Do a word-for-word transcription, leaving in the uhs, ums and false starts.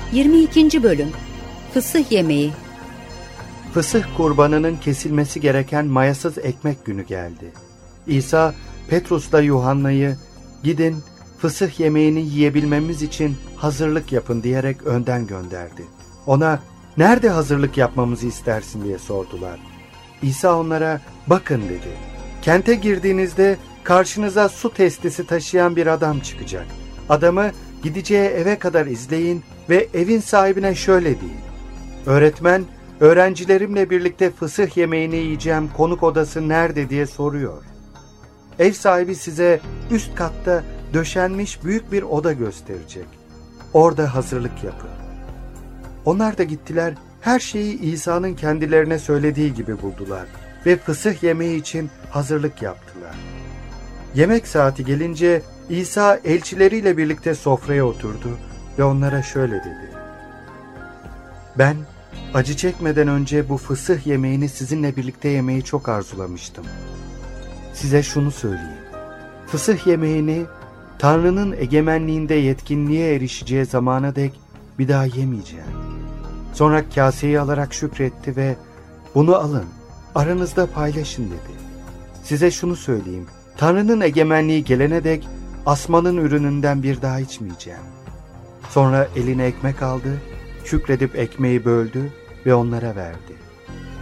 yirmi ikinci Bölüm Fısıh Yemeği. Fısıh kurbanının kesilmesi gereken mayasız ekmek günü geldi. İsa, Petrus'la Yuhanna'yı, "Gidin, fısıh yemeğini yiyebilmemiz için hazırlık yapın" diyerek önden gönderdi. Ona, "Nerede hazırlık yapmamızı istersin?" diye sordular. İsa onlara, "Bakın" dedi. "Kente girdiğinizde karşınıza su testisi taşıyan bir adam çıkacak. Adamı gideceği eve kadar izleyin ve evin sahibine şöyle deyin: Öğretmen, öğrencilerimle birlikte fısıh yemeğini yiyeceğim, konuk odası nerede diye soruyor. Ev sahibi size üst katta döşenmiş büyük bir oda gösterecek. Orada hazırlık yapın." Onlar da gittiler, her şeyi İsa'nın kendilerine söylediği gibi buldular ve fısıh yemeği için hazırlık yaptılar. Yemek saati gelince İsa elçileriyle birlikte sofraya oturdu ve onlara şöyle dedi: "Ben acı çekmeden önce bu fısıh yemeğini sizinle birlikte yemeyi çok arzulamıştım. Size şunu söyleyeyim: fısıh yemeğini Tanrı'nın egemenliğinde yetkinliğe erişeceği zamana dek bir daha yemeyeceğim." Sonra kaseyi alarak şükretti ve "Bunu alın, aranızda paylaşın" dedi. "Size şunu söyleyeyim: Tanrı'nın egemenliği gelene dek asmanın ürününden bir daha içmeyeceğim." Sonra eline ekmek aldı, şükredip ekmeği böldü ve onlara verdi.